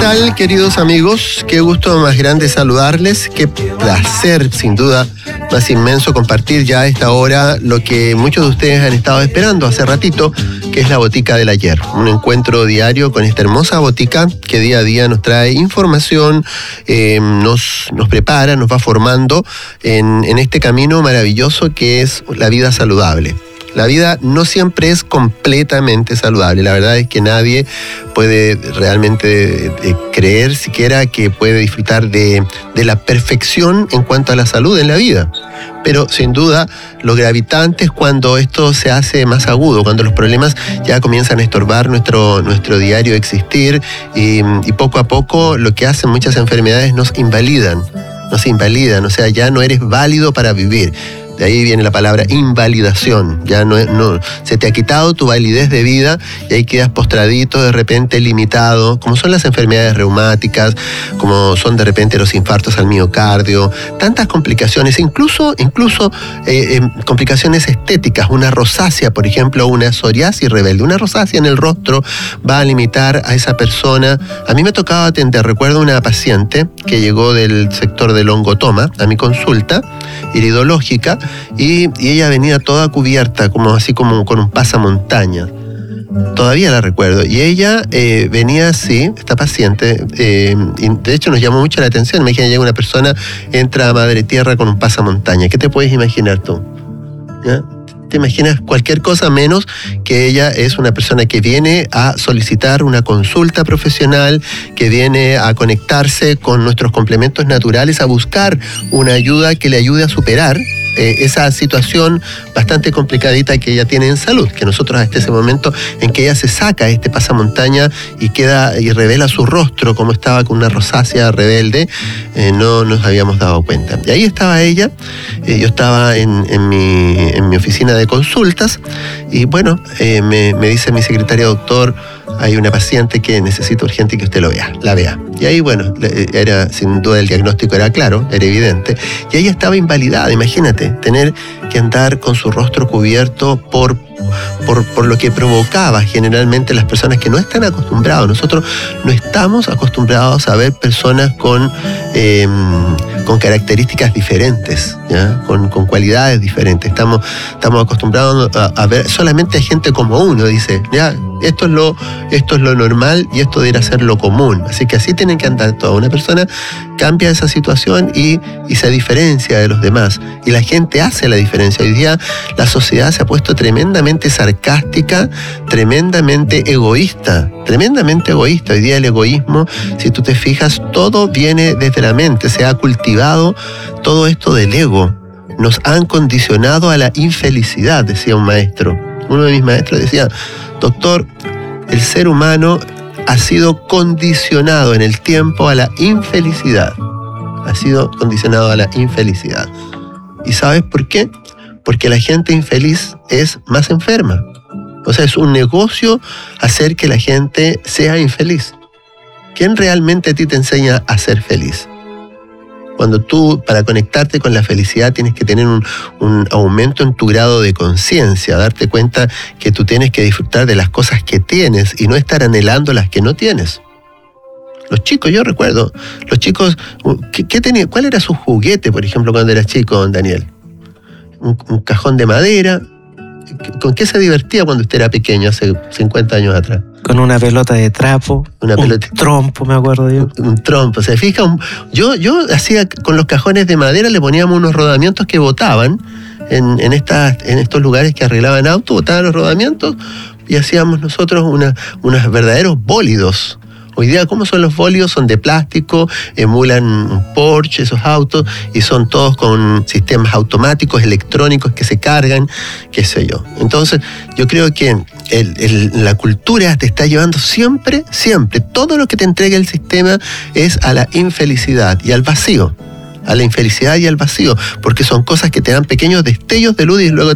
tal, queridos amigos? Qué gusto más grande saludarles, qué placer, sin duda, más inmenso compartir ya a esta hora lo que muchos de ustedes han estado esperando hace ratito, que es la Botica del Ayer. Un encuentro diario con esta hermosa botica que día a día nos trae información, nos prepara, nos va formando en este camino maravilloso que es la vida saludable. La vida no siempre es completamente saludable. La verdad es que nadie puede realmente creer siquiera que puede disfrutar de la perfección en cuanto a la salud en la vida. Pero sin duda lo gravitante es cuando esto se hace más agudo, cuando los problemas ya comienzan a estorbar nuestro diario existir y poco a poco lo que hacen muchas enfermedades nos invalidan, o sea, ya no eres válido para vivir. De ahí viene la palabra invalidación. Ya no se te ha quitado tu validez de vida y ahí quedas postradito, de repente limitado, como son las enfermedades reumáticas, como son de repente los infartos al miocardio, tantas complicaciones, incluso complicaciones estéticas. Una rosácea, por ejemplo, una psoriasis rebelde. Una rosácea en el rostro va a limitar a esa persona. A mí me tocaba atender, recuerdo una paciente que llegó del sector del Longotoma a mi consulta iridológica, y ella venía toda cubierta, así como con un pasamontañas. Todavía la recuerdo. Y ella venía así, esta paciente, y de hecho nos llamó mucho la atención. Imagina, llega una persona, entra a Madre Tierra con un pasamontañas. ¿Qué te puedes imaginar tú? ¿Ya? Te imaginas cualquier cosa menos que ella es una persona que viene a solicitar una consulta profesional, que viene a conectarse con nuestros complementos naturales, a buscar una ayuda que le ayude a superar esa situación bastante complicadita que ella tiene en salud, que nosotros hasta ese momento en que ella se saca este pasamontaña y queda y revela su rostro como estaba con una rosácea rebelde, no nos habíamos dado cuenta. Y ahí estaba ella, yo estaba en mi oficina de consultas y bueno, me dice mi secretaria: doctor, hay una paciente que necesita urgente que usted la vea. Y ahí, bueno, era sin duda el diagnóstico era claro, era evidente. Y ella estaba invalidada, imagínate, tener que andar con su rostro cubierto por lo que provocaba generalmente las personas que no están acostumbrados. Nosotros no estamos acostumbrados a ver personas con características diferentes, ¿ya? Con cualidades diferentes. Estamos acostumbrados a ver solamente a gente como uno, dice, ya, esto es lo normal y esto debería ser lo común. Así que así tienen que andar toda. Una persona cambia esa situación y se diferencia de los demás. Y la gente hace la diferencia. Hoy día la sociedad se ha puesto tremendamente sarcástica, tremendamente egoísta. Hoy día el egoísmo, si tú te fijas, todo viene desde la mente. Se ha cultivado todo esto del ego. Nos han condicionado a la infelicidad, decía un maestro. Uno de mis maestros decía: doctor, el ser humano ha sido condicionado en el tiempo a la infelicidad. ¿Y sabes por qué? Porque la gente infeliz es más enferma. O sea, es un negocio hacer que la gente sea infeliz. ¿Quién realmente a ti te enseña a ser feliz? Cuando tú, para conectarte con la felicidad, tienes que tener un aumento en tu grado de conciencia, darte cuenta que tú tienes que disfrutar de las cosas que tienes y no estar anhelando las que no tienes. Los chicos, yo recuerdo, ¿qué tenía? ¿Cuál era su juguete, por ejemplo, cuando eras chico, don Daniel? Un cajón de madera. ¿Con qué se divertía cuando usted era pequeño, hace 50 años atrás? Con una pelota de trapo, un trompo, me acuerdo yo. Un trompo, ¿se fija? Yo hacía con los cajones de madera, le poníamos unos rodamientos que botaban en estos lugares que arreglaban autos, botaban los rodamientos y hacíamos nosotros unos verdaderos bólidos. Hoy día, ¿cómo son los bólidos? Son de plástico, emulan un Porsche, esos autos, y son todos con sistemas automáticos, electrónicos que se cargan, qué sé yo. Entonces, yo creo que la cultura te está llevando siempre, todo lo que te entrega el sistema es a la infelicidad y al vacío. A la infelicidad y al vacío, porque son cosas que te dan pequeños destellos de luz y luego